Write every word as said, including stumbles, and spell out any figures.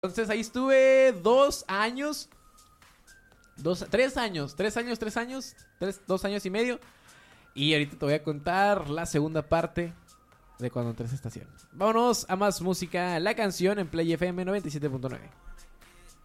Entonces ahí estuve dos años, dos, tres años, tres años, tres años, tres, dos años y medio. Y ahorita te voy a contar la segunda parte de cuando entré a esa estación. Vámonos a más música, la canción en Play F M noventa y siete punto nueve.